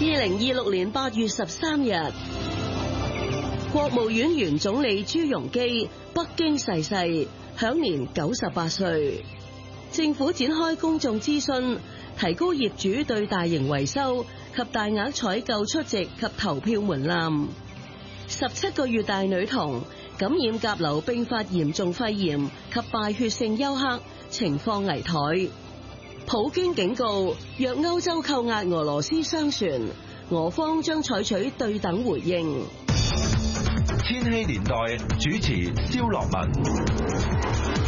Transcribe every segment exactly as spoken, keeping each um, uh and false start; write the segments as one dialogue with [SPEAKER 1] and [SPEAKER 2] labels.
[SPEAKER 1] 二零二六年八月十三日，國務院原總理朱鎔基北京逝世，享年九十八歲。政府展開公眾諮詢，提高業主對大型維修及大額採購出席及投票門檻。十七個月大女童感染甲流併發嚴重肺炎及敗血性休克，情況危殆。普京警告，若歐洲扣押俄羅斯商船，俄方將採取對等回應。
[SPEAKER 2] 千禧年代主持蕭樂文。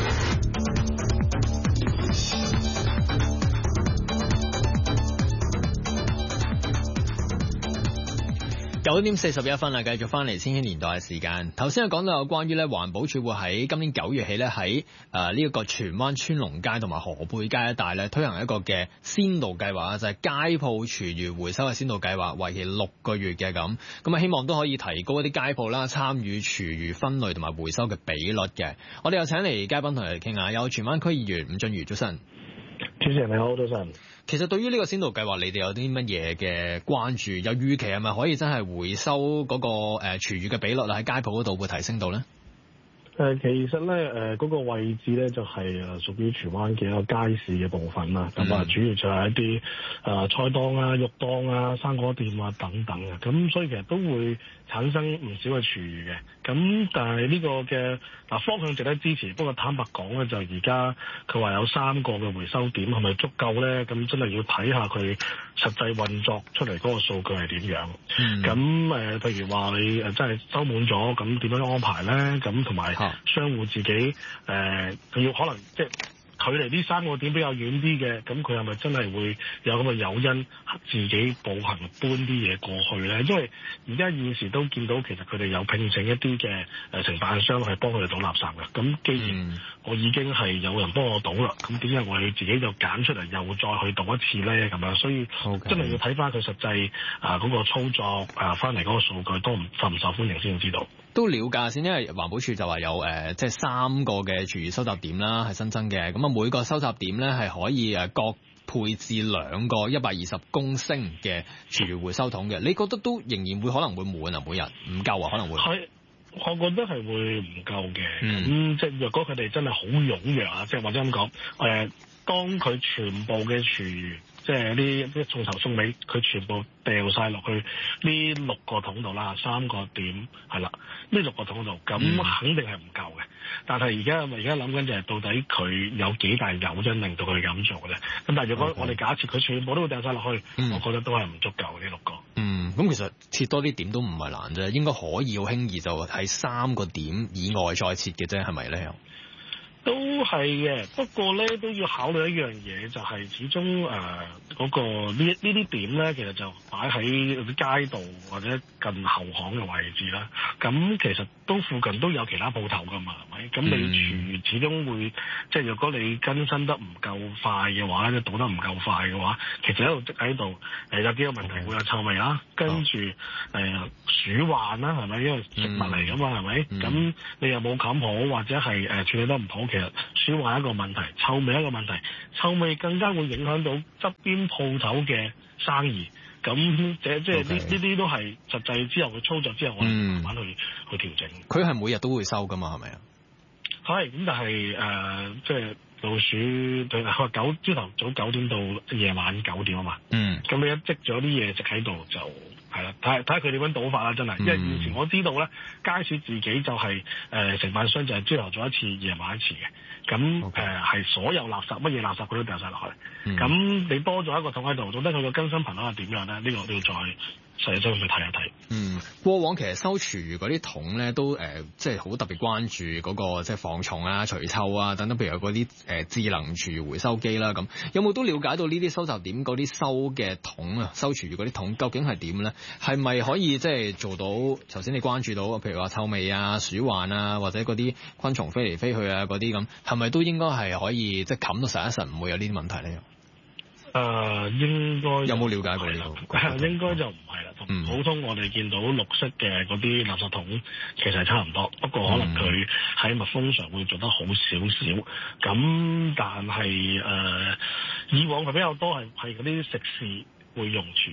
[SPEAKER 3] 九點四十一分啦，繼續翻嚟千禧年代嘅時間。頭先係講到有關於咧環保署會喺今年九月起咧喺誒呢一個荃灣川龍街同埋河背街一帶咧推行一個嘅先導計劃，就係、是、街鋪廚餘回收嘅先導計劃，為期六個月嘅咁。咁啊，希望都可以提高一啲街鋪啦參與廚餘分類同埋回收嘅比率嘅。我哋又請嚟嘉賓同你哋傾下，有荃灣區議員伍俊瑜，早晨。
[SPEAKER 4] 主持人你好，早晨。
[SPEAKER 3] 其實對於呢個先導計劃，你哋有啲乜嘢嘅關注？有預期係咪可以真係回收嗰個誒廚餘嘅比率喺街鋪嗰度會提升到咧？
[SPEAKER 4] 誒，其實咧，誒嗰個位置咧就係誒屬於荃灣嘅一個街市嘅部分啦。咁啊、嗯，主要就係一啲誒菜檔啊、肉檔啊、生果店啊等等嘅。咁所以其實都會產生唔少嘅廚餘嘅。咁但係呢個嘅嗱方向值得支持。不過坦白講咧，就而家佢話有三個嘅回收點係咪足夠咧？咁真係要睇下佢實際運作出嚟嗰個數據係點樣。咁誒、嗯呃，譬如話你誒真係收滿咗，咁點樣安排咧？咁同埋商戶自己誒，佢、呃、要可能即係距離呢三個點比較遠啲嘅，咁佢係咪真係會有咁嘅誘因自己步行搬啲嘢過去咧？因為而家現時都見到其實佢哋有聘請一啲嘅誒承辦商係幫佢哋倒垃圾嘅。咁既然我已經係有人幫我倒啦，咁點解我哋自己就揀出嚟又再去倒一次咧？咁樣，所以真係要睇翻佢實際啊嗰個操作啊翻嚟嗰個數據都唔受唔受歡迎先知道。
[SPEAKER 3] 都了解先，因為環保署就話有誒、呃，即係三個嘅廚餘收集點啦，係新增嘅。咁啊，每個收集點咧係可以誒各配置兩個一百二十公升嘅廚餘回收桶嘅。你覺得都仍然會可能會滿啊？每日唔夠啊？可能會係，
[SPEAKER 4] 我覺得係會唔夠嘅。咁、
[SPEAKER 3] 嗯
[SPEAKER 4] 嗯、即係若果佢哋真係好踴躍啊，即係或者咁講誒。呃當佢全部嘅廚餘，即係呢啲送頭送尾，佢全部掉晒落去呢六個桶度啦，三個點係啦，呢六個桶度，咁肯定係唔夠嘅。但係而家而家諗緊就係到底佢有幾大誘因令到佢咁做嘅咧？咁但係如果我哋假設佢全部都會掉晒落去，嗯、我覺得都係唔足夠呢六個。
[SPEAKER 3] 嗯，咁其實設多啲點都唔係難啫，應該可以好輕易就喺三個點以外再設嘅啫，係咪咧？
[SPEAKER 4] 都係嘅，不過咧都要考慮一樣嘢，就係、是、始終誒嗰、呃那個呢呢啲點咧，其實就擺喺啲街道或者近後巷嘅位置啦。咁其實都附近都有其他鋪頭噶嘛，係咪？咁你廚餘始終會即係如果你更新得唔夠快嘅話，即倒得唔夠快嘅話，其實喺度積喺度誒有幾個問題，會有臭味啦，跟住誒、呃、鼠患啦，係咪？因為食物嚟噶嘛，係咪？咁、嗯、你又冇冚好，或者係誒、呃、處理得唔好。其實鼠患一個問題，臭味一個問題，臭味更加會影響到側邊鋪頭嘅生意。咁即即係呢呢啲都係實際之後嘅操作之後，我哋慢慢去、嗯、去調整。佢係每日都會收噶嘛？係咪啊？係咁，但係誒，即係老鼠對佢話九朝頭早九點到夜晚九點啊嘛。嗯。咁你一積咗啲嘢食喺度就係啦，睇睇下佢哋揾倒法啦，真係。因為以前我知道咧，街市自己就係、是、誒、呃、承辦商就係朝頭早一次，夜晚一次嘅。咁誒係所有垃圾乜嘢垃圾佢都掉晒落去。咁、嗯、你多咗一個桶喺度，到底佢個更新頻率係點樣咧？呢、這個都要再細細去睇一睇。嗯，過往其實收廚餘嗰啲桶咧，都誒、呃、即係好特別關注嗰、那個即係防蟲啊、除臭啊等等，譬如有嗰啲誒智能廚餘回收機啦。咁有冇都了解到呢啲收集點嗰啲收嘅桶啊、收廚餘嗰啲桶究竟係點咧？係咪可以即係做到頭先你關注到，譬如話臭味啊、鼠患啊，或者嗰啲昆蟲飛嚟飛去啊嗰啲咁，係咪都應該係可以即係冚到實一實，唔會有呢啲問題咧？誒、呃，應該有冇了解過呢個？應該就唔係啦，同普通我哋見到綠色嘅嗰啲垃圾桶其實係差唔多，不過可能佢喺密封上會做得好少少。咁但係誒、呃，以往係比較多係係嗰啲食肆會用廚餘。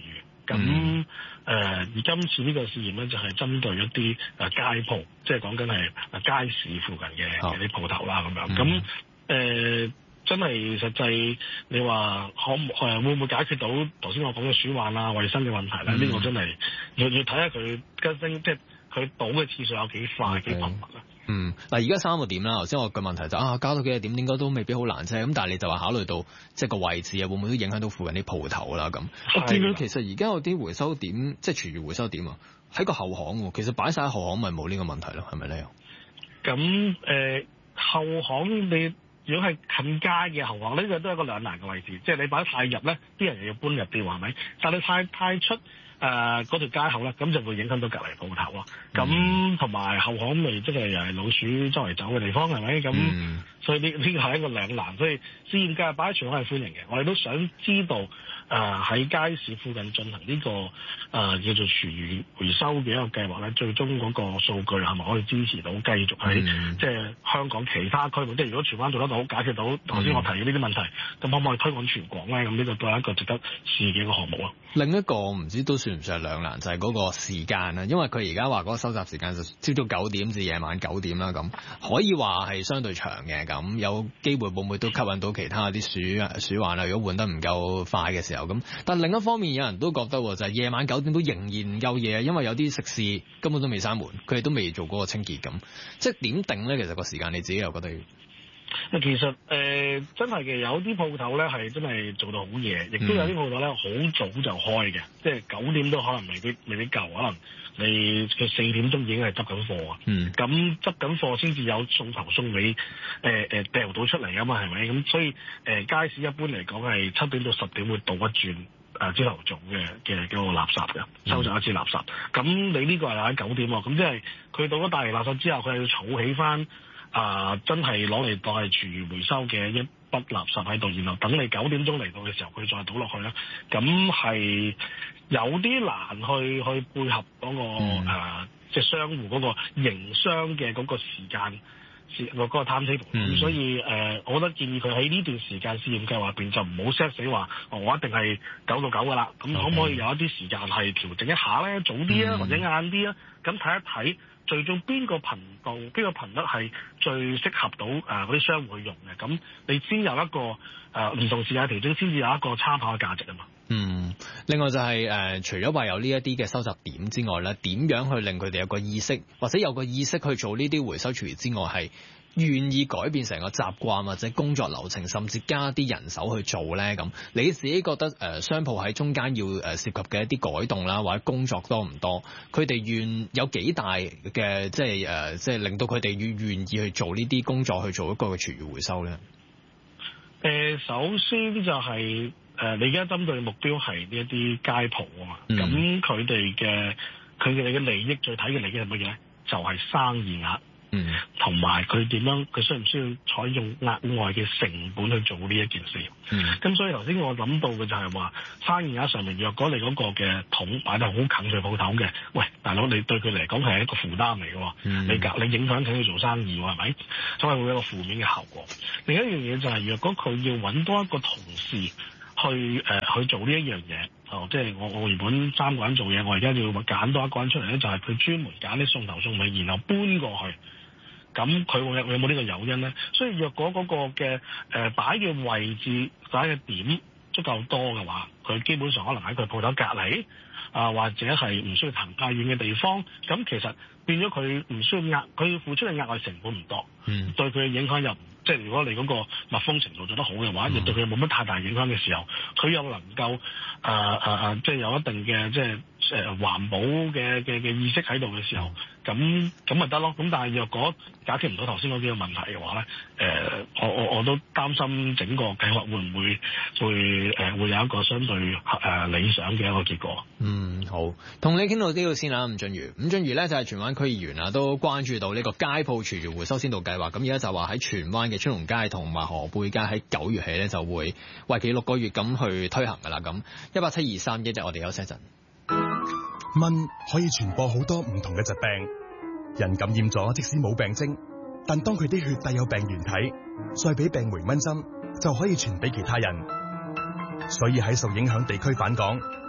[SPEAKER 4] 咁誒而今次呢個試驗咧就係針對一啲誒街鋪，即係講緊係街市附近嘅嘅啲鋪頭啦咁樣。咁誒真係實際你話可誒會唔會解決到頭先我講嘅鼠患啊、衞生嘅問題咧？呢、嗯、個真係要要睇下佢更新，即係佢倒嘅次數有幾快幾頻密啊。
[SPEAKER 3] 嗯，嗱，而家三個點啦，頭先我嘅問題就啊，加到幾個點應該都未必好難啫。咁但係你就話考慮到即係個位置啊，會唔會都影響到附近啲鋪頭啦？咁我見到其實而家有啲回收點，即係廚餘回收點啊，喺個後巷喎。其實擺晒喺後巷咪冇呢個問題咯，係咪咧？
[SPEAKER 4] 咁誒、呃、後巷你如果係近街嘅後巷，呢、這個都係一個兩難嘅位置，即係你擺得太入咧，啲人又要搬入啲，係咪？但係你太太出。誒嗰、呃、條街口咧，咁就會影響到隔離鋪頭咯。咁同埋後巷咪即係又係老鼠周圍走嘅地方，係咪？咁、嗯、所以呢呢個係一個兩難。所以試驗計劃擺喺全港係歡迎嘅。我哋都想知道誒喺、呃、街市附近進行呢、這個誒、呃、叫做廚餘回收嘅一個計劃咧，最終嗰個數據係咪可以支持到繼續喺、嗯、即係香港其他區域？即係如果荃灣做得到，解決到頭先我提嘅呢啲問題，咁、嗯、可唔可以推廣全港咧？咁呢個都係一個值得試嘅一個項目咯。
[SPEAKER 3] 另一個唔知都算唔算係兩難，就係、是、嗰個時間啦。因為佢而家話嗰個收集時間就朝早九點至夜晚九點啦，咁可以話係相對長嘅。咁有機會會唔會都吸引到其他啲鼠鼠患啊？如果換得唔夠快嘅時候咁，但另一方面有人都覺得就係、是、夜晚九點都仍然唔夠夜，因為有啲食肆根本都未閂門，佢哋都未做嗰個清潔咁。即係點定咧？其實個時間你自己又覺得？
[SPEAKER 4] 其實誒、呃、真係嘅，有啲鋪頭咧係真係做到好夜，亦都有啲鋪頭咧好早就開嘅，即係九點都可能未必未必夠，可能你佢四點鐘已經係執緊貨啊。嗯，咁執緊貨先至有送頭送尾，誒誒掉到出嚟啊嘛，係咪？咁所以誒、呃、街市一般嚟講係七點到十點會倒一轉誒朝頭早嘅嘅嗰個垃圾嘅，收集一次垃圾。咁、嗯、你呢個係喺九點喎，咁即係佢到咗大型垃圾之後，佢係要儲起翻。啊、呃！真係攞嚟當係廚餘回收嘅一筆垃圾喺度，然後等你九點鐘嚟到嘅時候，佢再倒落去咧，咁係有啲難去去配合嗰、那個、嗯呃、即係商戶嗰個營商嘅嗰個時間時嗰個 timetable。咁所以誒、呃，我覺得建議佢喺呢段時間試驗計劃入邊就唔好 set 死話，哦，我一定係九到九噶啦。咁可唔可以有一啲時間係調整一下咧？早啲啊，或者晏啲啊？咁睇一睇。最終邊個頻道、邊個頻率係最適合到誒嗰啲商戶去用嘅？咁你先有一個誒唔、呃、同時間調整，先至有一個參考嘅價值啊嘛。嗯，
[SPEAKER 3] 另外就係、是、誒、呃，除咗話有呢一啲嘅收集點之外咧，點樣去令佢哋有個意識，或者有個意識去做呢啲回收廚餘之外，係願意改變成個習慣或者工作流程，甚至加啲人手去做咧？咁你自己覺得誒、呃、商鋪喺中間要誒涉及嘅一啲改動啦，或者工作多唔多？佢哋願有幾大嘅即係誒、呃、即係令到佢哋願願意去做呢啲工作，去做一個嘅廚餘回收咧？誒、
[SPEAKER 4] 呃，首先就係、是、誒、呃，你而家針對嘅目標係呢一啲街鋪啊嘛，咁佢哋嘅佢哋嘅利益最睇嘅利益係乜嘢咧？就係、是、生意額。嗯，同埋佢點樣？佢需唔需要採用額外嘅成本去做呢一件事？嗯，咁所以頭先我諗到嘅就係話，生意額上面若果你嗰個嘅桶擺得好近佢鋪頭嘅，喂，大佬你對佢嚟講係一個負擔嚟嘅，嗯、你隔你影響緊佢做生意係咪？所以會有一個負面嘅效果。另一樣嘢就係、是，若果佢要揾多一個同事去誒、呃、去做呢一樣嘢，哦，即係我我原本三個人做嘢，我而家要揀多一個人出嚟咧，就係、是、佢專門揀啲送頭送尾，然後搬過去。咁佢會有冇呢個誘因咧？所以若果嗰個嘅誒擺嘅位置擺嘅點足夠多嘅話，佢基本上可能喺佢鋪頭隔離啊，或者係唔需要行太遠嘅地方。咁其實變咗佢唔需要額，佢要付出嘅額外成本唔多，嗯，對佢嘅影響又唔即係如果你嗰個密封程度做得好嘅話，亦、嗯、對佢冇乜太大影響嘅時候，佢又能夠誒誒誒，即係有一定嘅即係誒環保嘅嘅嘅意識喺度嘅時候。咁咁咪得咯，咁但係若果解決唔到頭先嗰幾個問題嘅話咧，誒、呃，我我我都擔心整個計劃會唔會會誒、呃、會有一個相對誒、呃、理想嘅一個結果。
[SPEAKER 3] 嗯，好，同你傾到呢度先啦，伍俊瑜。伍俊瑜咧就係荃灣區議員啊，都關注到呢個街鋪廚餘回收先導計劃。咁而家就話喺荃灣嘅春龍街同埋河背街喺九月起咧就會為期六個月咁去推行噶啦。咁一八七二三一一，我哋休息一陣。
[SPEAKER 5] 蚊可以傳播好多唔同嘅疾病，人感染咗即使冇病徵，但當佢啲血帶有病原體，再俾病媒蚊針就可以傳俾其他人。所以喺受影響地區返港，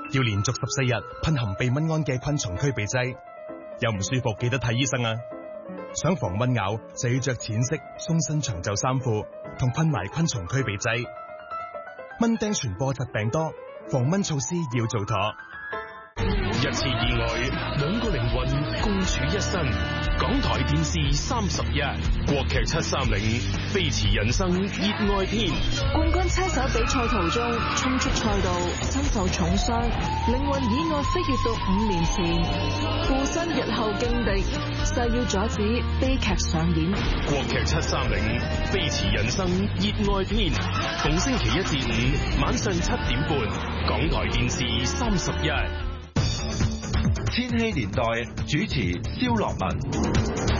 [SPEAKER 5] 要連續十四日噴含避蚊胺嘅昆蟲驅鼻劑。有唔舒服記得睇醫生啊！想防蚊咬就要着淺色鬆身長袖衫褲，同噴埋昆蟲驅鼻劑。蚊叮傳播疾病多，防蚊措施要做妥。
[SPEAKER 6] 一次意外，兩個靈魂共處一身。港台電視三十一，國劇七三零，飛馳人生熱愛篇。
[SPEAKER 7] 冠軍車手比賽途中衝出賽道，身受重傷，靈魂意外飛越到五年前，附身日後勁敵，誓要阻止悲劇上演。
[SPEAKER 6] 國劇七三零，飛馳人生熱愛篇，逢星期一至五晚上七點半，港台電視三十一。
[SPEAKER 2] 千禧年代主持蕭樂文。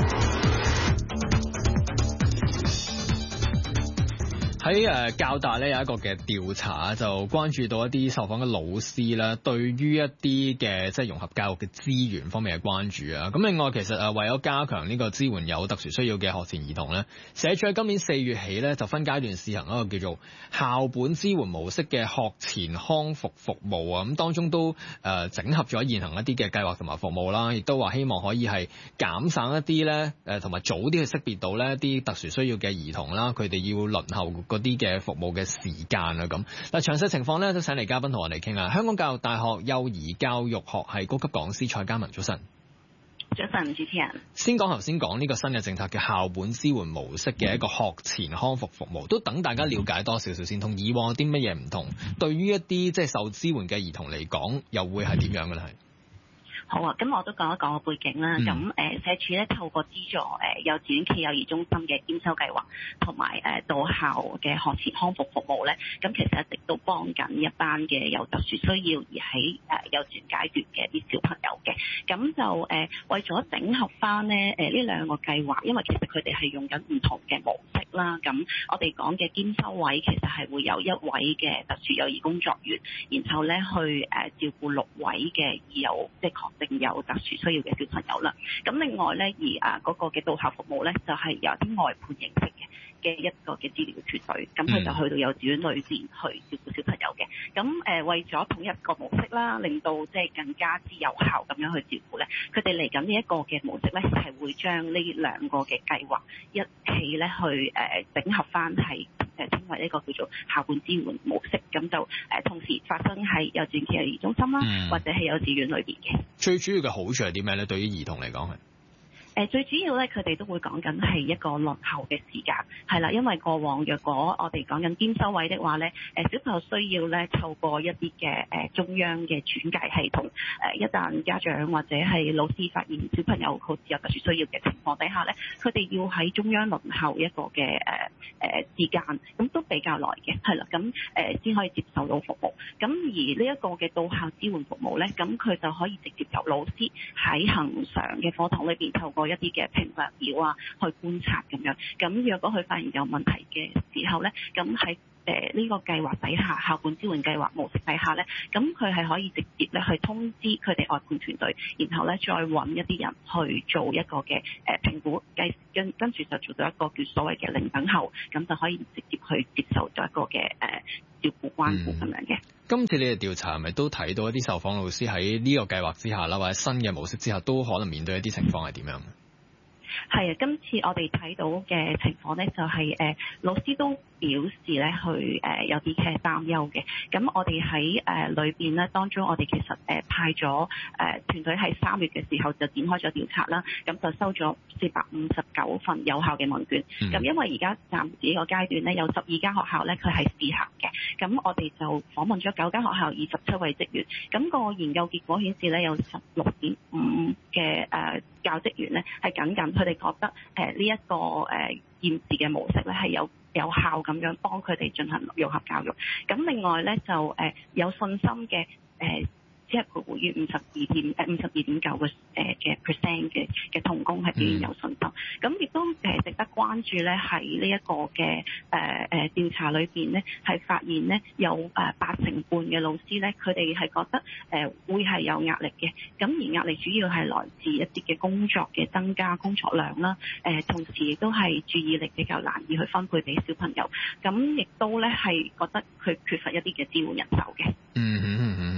[SPEAKER 3] 喺誒教大咧有一個嘅調查，就關注到一啲受訪嘅老師啦，對於一啲嘅即係融合教育嘅資源方面嘅關注啊。咁另外其實誒為咗加強呢個支援有特殊需要嘅學前兒童咧，社署喺今年四月起咧就分階段試行一個叫做校本支援模式嘅學前康復服務啊。咁當中都誒整合咗現行一啲嘅計劃同埋服務啦，亦都話希望可以係減省一啲咧誒同埋早啲去識別到咧一啲特殊需要嘅兒童啦，佢哋要輪候嗰啲嘅服務嘅時間啊。咁嗱，詳細情況咧都請嚟嘉賓同我哋傾下。香港教育大學幼兒教育學系高級講師蔡嘉文，早晨。
[SPEAKER 8] 早晨，主持人。
[SPEAKER 3] 先講頭先講呢個新嘅政策嘅校本支援模式嘅一個學前康復服務，都等大家了解多少少先。同以往有啲乜嘢唔同？對於一啲即係受支援嘅兒童嚟講，又會係點樣嘅咧？
[SPEAKER 8] 好啊，咁我都講一講個背景啦。咁誒、嗯、社署咧透過資助誒幼稚園暨幼兒中心嘅兼收計劃，同埋誒到校嘅學前康復服務咧，咁其實一直都幫緊一班嘅有特殊需要而喺誒幼稚園階段嘅啲小朋友嘅。咁就誒、呃、為咗整合翻咧誒呢兩個計劃，因為其實佢哋係用緊唔同嘅模式啦。咁我哋講嘅兼收位其實係會有一位嘅特殊幼兒工作員，然後咧去誒照顧六位嘅有即係確定有特殊需要嘅小朋友啦。咁另外咧，而啊嗰個嘅到校服務咧，就係有啲外判形式嘅嘅一個嘅治療團隊，咁佢就去到幼稚園裏邊去照顧小朋友嘅。咁誒為咗統一個模式啦，令到即係更加之有效咁樣去照顧咧，佢哋嚟緊呢一個嘅模式咧，係會將呢兩個嘅計劃一起咧去誒整合翻係誒稱為一個叫做校本支援模式，咁就誒同時發生喺幼稚園暨幼兒中心啦，嗯、或者係幼稚園裏邊嘅。
[SPEAKER 3] 最主要嘅好處係啲咩咧？對於兒童嚟講係？
[SPEAKER 8] 誒最主要咧，佢哋都會講緊係一個輪候嘅時間，係啦，因為過往若果我哋講緊兼收位的話咧，誒小朋友需要咧透過一啲嘅誒中央嘅轉介系統，誒一旦家長或者係老師發現小朋友好似有特殊需要嘅情況底下咧，佢哋要喺中央輪候一個嘅誒誒時間，咁都比較耐嘅，係啦，咁誒先可以接受到服務。咁而呢一個嘅到校支援服務咧，咁佢就可以直接由老師喺恆常嘅課堂裏邊透過一啲嘅評量表啊，去觀察咁樣。咁若果佢發現有問題嘅時候咧，咁喺誒呢個計劃底下，校本支援計劃模式底下咧，咁佢係可以直接咧去通知佢哋外判團隊，然後咧再揾一啲人去做一個嘅誒評估，跟跟跟住就做到一個叫所謂嘅零等候，咁就可以直接去接受咗一個嘅誒照顧關顧咁樣嘅。
[SPEAKER 3] 今次你哋調查係咪都睇到一啲受訪老師喺呢個計劃之下啦，或者新嘅模式之下，都可能面對一啲情況係點樣？
[SPEAKER 8] 係啊，今次我哋睇到嘅情況咧，就係、是、誒、呃、老師都表示咧，去誒、呃、有啲嘅擔憂嘅。咁我哋喺誒裏邊咧，當中我哋其實誒、呃、派咗誒、呃、團隊喺三月嘅時候就展開咗調查啦。咁就收咗四百五十九份有效嘅問卷。咁、嗯、因為而家暫時呢個階段咧，有十二間學校咧，佢係試行嘅。咁我哋就訪問咗九間學校，二十七位職員。咁、那個研究結果顯示咧，有十六點五嘅誒教職員咧係僅僅佢哋覺得誒呢一個誒現時嘅模式咧係有有效咁樣幫佢哋進行融合教育。咁另外咧就誒、呃、有信心嘅誒。呃只係徘徊於五十二點誒五十二點九個誒嘅 percent 嘅嘅同工係表現有信心，咁亦、嗯、都誒值得關注咧，喺呢一個嘅誒誒調查裏邊咧，係發現咧有誒八成半嘅老師咧，佢哋係覺得誒會係有壓力嘅，咁而壓力主要係來自一啲嘅工作嘅增加工作量啦，誒同時亦都係注意力比較難以去分配俾小朋友，咁亦都咧係覺得佢缺乏一啲嘅支援人手嘅。
[SPEAKER 3] 嗯嗯嗯嗯。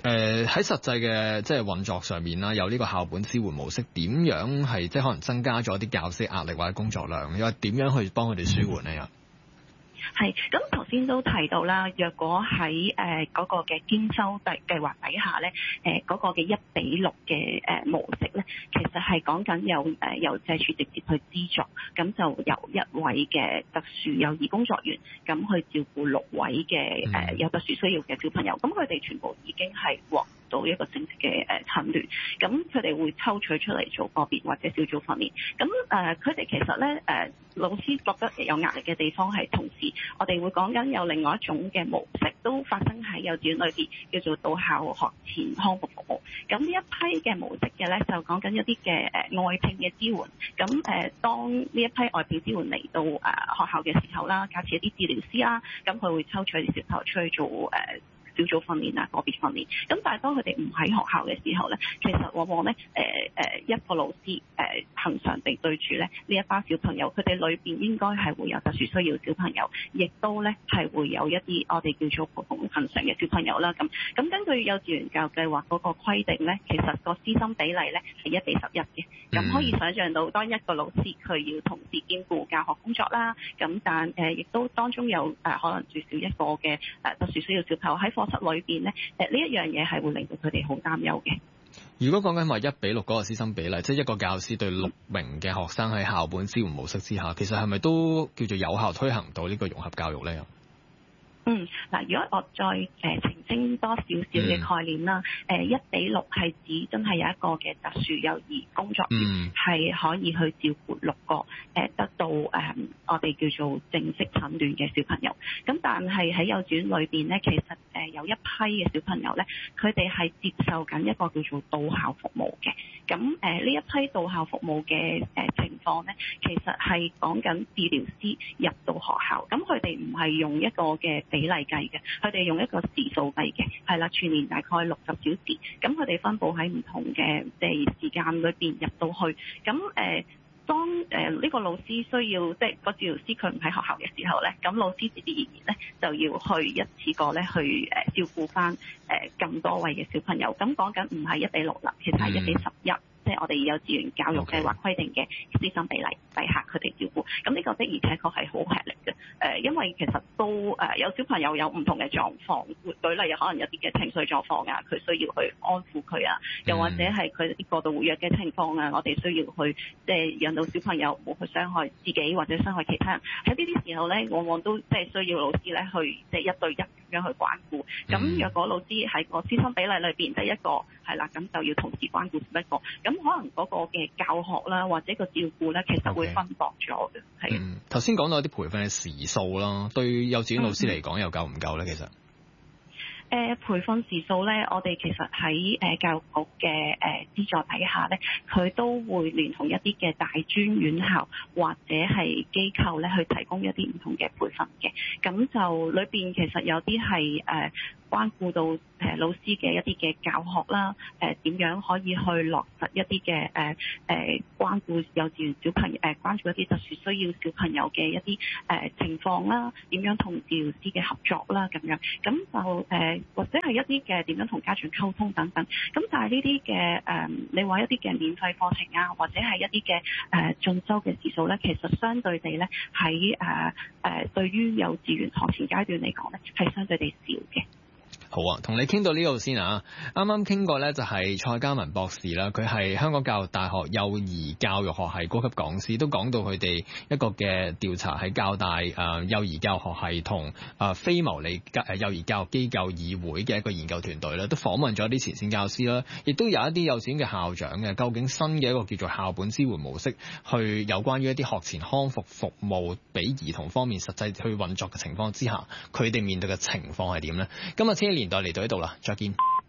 [SPEAKER 3] 誒喺實際嘅即係運作上面啦，有呢個校本支援模式，點樣係即係可能增加咗啲教師壓力或者工作量，又點樣去幫佢哋舒緩呢？又
[SPEAKER 8] 係，咁頭先都提到啦，若果喺誒嗰個嘅兼收計計劃底下咧，誒、呃、嗰、那個嘅一比六嘅誒模式咧，其實係講緊有誒、呃、由社署直接去資助，咁就由一位嘅特殊幼兒工作員咁去照顧六位嘅誒、呃、有特殊需要嘅小朋友，咁佢哋全部已經係獲到一個正式嘅誒診斷，咁佢哋會抽取出嚟做個別或者小組訓練，咁誒佢哋其實咧誒、呃、老師覺得有壓力嘅地方係同時，我哋會講緊有另外一種嘅模式都發生喺幼稚園裏邊，叫做到校學前康復服務。咁呢一批嘅模式嘅咧，就講緊一啲嘅誒外聘嘅支援。咁誒、呃、當呢一批外聘支援嚟到誒、呃、學校嘅時候啦，假設一啲治療師啦，咁佢會抽取啲小朋友出去做誒、呃小組訓練啊，個別訓練。咁但係當佢哋唔喺學校嘅時候咧，其實往往咧誒誒一個老師誒恆常地對住咧呢一班小朋友，佢哋裏邊應該係會有特殊需要小朋友，亦都咧係會有一啲我哋叫做普通恆常嘅小朋友啦。咁咁根據幼稚園教育計劃嗰個規定咧，其實個師生比例咧係一比十一嘅。咁可以想像到，當一個老師佢要同時兼顧教學工作啦，咁但誒亦都當中有誒可能最少一個嘅誒特殊需要小朋友喺課室裏邊咧，誒呢一樣嘢係會令到佢哋好擔憂嘅。
[SPEAKER 3] 如果講緊話一比六嗰個師生比例，即係一個教師對六名嘅學生喺校本支援模式之下，其實係咪都叫做有效推行到呢個融合教育咧？
[SPEAKER 8] 嗯，嗱，如果我再誒、呃、澄清多少少嘅概念啦，誒一、嗯呃、比六係指真係有一個嘅特殊幼兒工作員係、嗯、可以去照顧六個誒、呃、得到誒、呃、我哋叫做正式診斷嘅小朋友。咁但係喺幼稚園裏邊咧，其實誒、呃、有一批嘅小朋友咧，佢哋係接受緊一個叫做到校服務嘅。咁誒呢一批到校服務嘅誒、呃、情況咧，其實係講緊治療師入到學校，咁佢哋唔係用一個嘅比例計嘅，佢哋用一個時數計嘅，係啦，全年大概六十小時，咁佢哋分佈喺唔同嘅即係時間裏邊入到去，咁誒、呃、當誒呢、呃這個老師需要即係個治療師佢唔喺學校嘅時候咧，咁老師自自然然咧就要去一次過咧去誒、呃、照顧翻誒咁多位嘅小朋友，咁講緊唔係一比六啦，其實係一比十一。即係我哋幼稚園教育計劃規定嘅師生比例底下，佢哋照顧。咁呢個的而且確係好吃力嘅。誒、呃，因為其實都誒、呃、有小朋友有唔同嘅狀況，舉例有可能有啲嘅情緒狀況啊，佢需要去安撫佢啊，又或者係佢啲過度活躍嘅情況啊，我哋需要去即係讓到小朋友唔好去傷害自己或者傷害其他人。喺呢啲時候咧，往往都即係需要老師咧去即係一對一咁樣去關顧。咁若果老師喺個師生比例裏邊得一個係啦，咁就要同時關顧一個。咁可能嗰個嘅教學啦，或者個照顧咧，其實會分薄咗嘅。係、okay. 嗯，
[SPEAKER 3] 頭先講到一啲培訓嘅時數啦，對幼稚園老師嚟講又夠唔夠咧？其實？
[SPEAKER 8] 誒、呃、培訓時數咧，我哋其實喺誒、呃、教育局嘅誒、呃、資助底下咧，佢都會聯同一啲嘅大專院校或者係機構咧，去提供一啲唔同嘅培訓嘅。咁就裏邊其實有啲係誒關顧到誒、呃、老師嘅一啲嘅教學啦，誒、呃、點樣可以去落實一啲嘅誒誒關顧幼稚園小朋友誒、呃、關注一啲特殊需要小朋友嘅一啲誒、呃、情況啦，點樣同治療師嘅合作啦咁樣，咁就誒。呃或者係一啲嘅點樣同家長溝通等等，咁但係呢啲嘅誒，你話一啲嘅免費課程啊，或者係一啲嘅誒進修嘅時數咧，其實相對地咧喺誒誒對於幼稚園學前階段嚟講咧，係相對地少嘅。
[SPEAKER 3] 好啊，同你傾到呢度先啊！啱啱傾過咧，就係蔡嘉文博士啦，佢係香港教育大學幼兒教育學系高級講師，都講到佢哋一個嘅調查喺教大誒、呃、幼兒教育學系同誒、呃、非牟利誒幼兒教育機構議會嘅一個研究團隊咧，都訪問咗啲前線教師啦，亦都有一啲幼稚園嘅校長嘅，究竟新嘅一個叫做校本支援模式，去有關於一啲學前康復服務俾兒童方面實際去運作嘅情況之下，佢哋面對嘅情況係點咧？今日千禧年代嚟到呢度啦，再見。